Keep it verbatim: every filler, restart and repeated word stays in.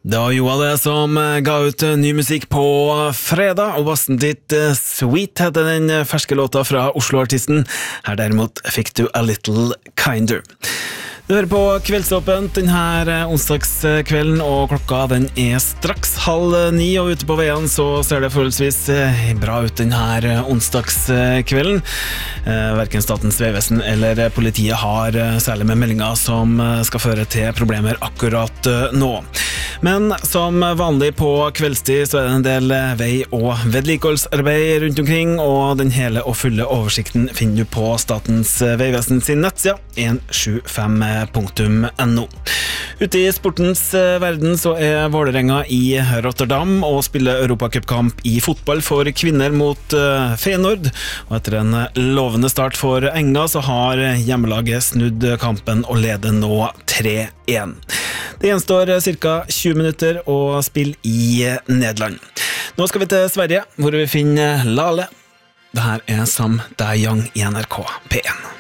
Det var Joa det som ga ut ny musikk på fredag, og bassen ditt Sweet heter den ferske låta fra Oslo-artisten. Her derimot fikk du A Little Kinder. Du hører på Kveldsåpent denne onsdagskvelden, og klokka den er straks halv ni, og ute på veien så ser det forholdsvis bra ut denne onsdagskvelden. Hverken Statens vegvesen eller politiet har særlig med meldinger som skal føre til problemer akkurat nå. Men som vanlig på kveldstid så er det en del vei- og vedlikeholdsarbeid rundt omkring, og den hele og fulle oversikten finner du på Statens vegvesen sin nettsida en sju fem punktum no. Ute i sportens verden så er Vålerenga i Rotterdam og spiller Europacupkamp i fotball for kvinner mot Feyenoord, og etter en lovende start for Enga så har hjemmelaget snudd kampen og leder nå tre én. Det gjenstår ca. tjue minutter å spille i Nederland. Nå skal vi til Sverige, hvor vi finner Lale. Dette er Sam Dai Young i N R K P en.